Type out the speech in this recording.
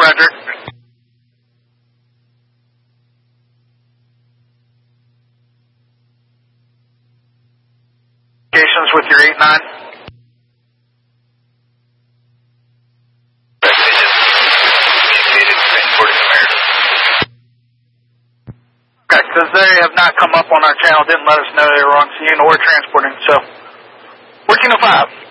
Roger. Communications with your 8-9. Okay, because they have not come up on our channel, didn't let us know they were on scene or transporting, so. Working to 5.